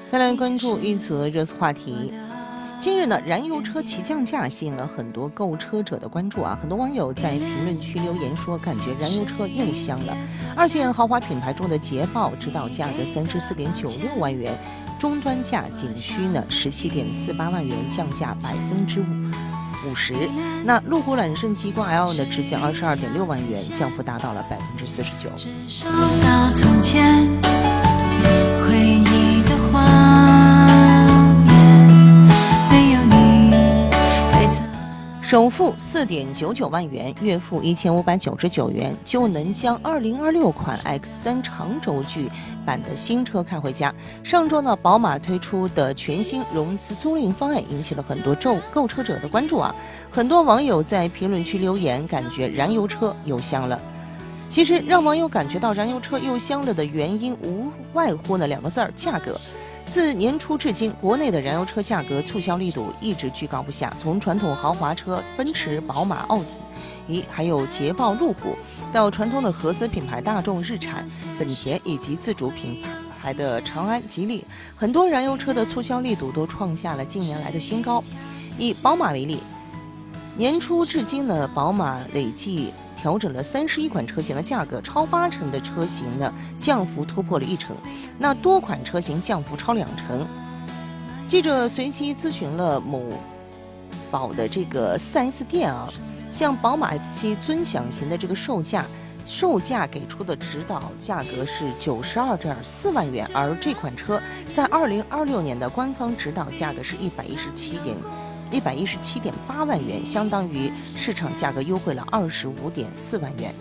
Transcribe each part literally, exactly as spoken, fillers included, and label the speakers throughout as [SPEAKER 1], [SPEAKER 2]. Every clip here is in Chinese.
[SPEAKER 1] 再来关注一则热搜话题。近日呢，燃油车起降价吸引了很多购车者的关注啊！很多网友在评论区留言说，感觉燃油车又香了。二线豪华品牌中的捷豹指导价格三十四点九六万元，终端价仅需呢十七点四八万元，降价百分之五十。那路虎揽胜极光 L 呢，只降二十二点六万元，降幅达到了百分之四十九。
[SPEAKER 2] 从前回忆的画
[SPEAKER 1] 首付四点九九万元，月付一千五百九十九元，就能将二零二六款 X 三 长轴距版的新车开回家。上周呢，宝马推出的全新融资租赁方案引起了很多购购车者的关注啊！很多网友在评论区留言，感觉燃油车又香了。其实让网友感觉到燃油车又香了的原因，无外乎呢两个字儿：价格。自年初至今，国内的燃油车价格促销力度一直居高不下。从传统豪华车奔驰、宝马、奥迪，还有捷豹、路虎，到传统的合资品牌大众、日产、本田，以及自主品牌的长安、吉利，很多燃油车的促销力度都创下了近年来的新高。以宝马为例，年初至今呢，宝马累计调整了三十一款车型的价格，超八成的车型呢降幅突破了一成，那多款车型降幅超两成。记者随机咨询了某宝的这个 四 S 店啊，像宝马 X 七 尊享型的这个售价，售价给出的指导价格是九十二点四万元，而这款车在二零二六年的官方指导价格是一百一十七点。一百一十七点八万元，相当于市场价格优惠了二十五点四万元。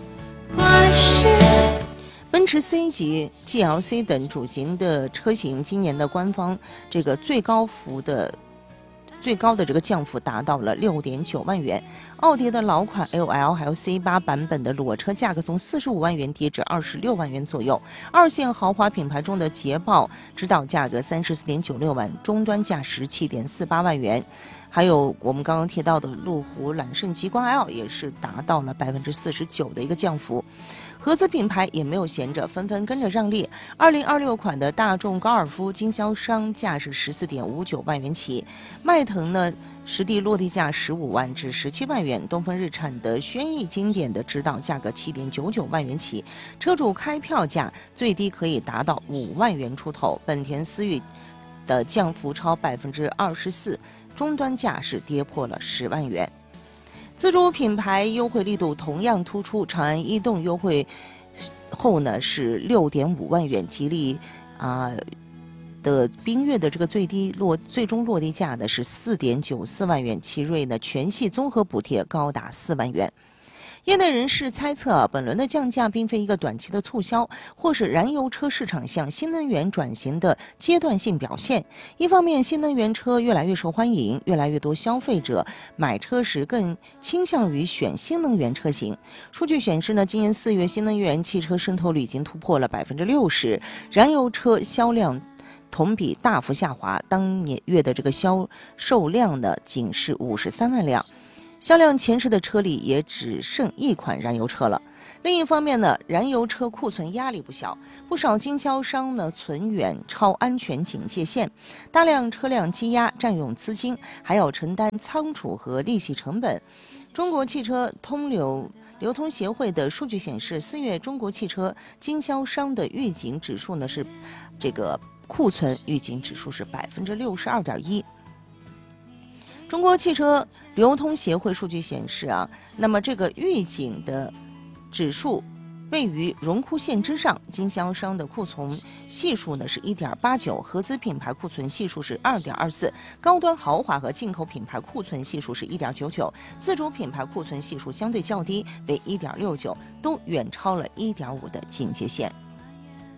[SPEAKER 1] 奔驰 C 级、G L C 等主型的车型，今年的官方这个最高幅的。最高的这个降幅达到了六点九万元。奥迪的老款 L L 还有 C 八 版本的裸车价格从四十五万元跌至二十六万元左右。二线豪华品牌中的捷豹指导价格三十四点九六万，终端价十七点四八万元。还有我们刚刚提到的路虎揽胜极光 L 也是达到了百分之四十九的一个降幅。合资品牌也没有闲着，纷纷跟着让利。二零二六款的大众高尔夫经销商价是十四点五九万元起，迈腾呢实地落地价十五万至十七万元，东风日产的轩逸经典的指导价格七点九九万元起，车主开票价最低可以达到五万元出头。本田思域的降幅超百分之二十四，终端价是跌破了十万元。自主品牌优惠力度同样突出，长安逸动优惠后呢是六点五万元，吉利啊、呃、的缤越的这个最低落最终落地价的是四点九四万元，奇瑞呢全系综合补贴高达四万元。业内人士猜测，本轮的降价并非一个短期的促销，或是燃油车市场向新能源转型的阶段性表现。一方面，新能源车越来越受欢迎，越来越多消费者买车时更倾向于选新能源车型。数据显示呢，今年四月新能源汽车渗透率已经突破了百分之六十，燃油车销量同比大幅下滑，当年月的这个销售量呢仅是五十三万辆。销量前十的车里也只剩一款燃油车了。另一方面呢，燃油车库存压力不小，不少经销商呢存远超安全警戒线，大量车辆积压占用资金，还要承担仓储和利息成本。中国汽车通流流通协会的数据显示，四月中国汽车经销商的预警指数呢是这个库存预警指数是百分之六十二点一。中国汽车流通协会数据显示啊，那么这个预警的指数位于荣枯线之上，经销商的库存系数呢是 一点八九， 合资品牌库存系数是 二点二四， 高端豪华和进口品牌库存系数是 一点九九， 自主品牌库存系数相对较低为 一点六九， 都远超了 一点五 的警戒线。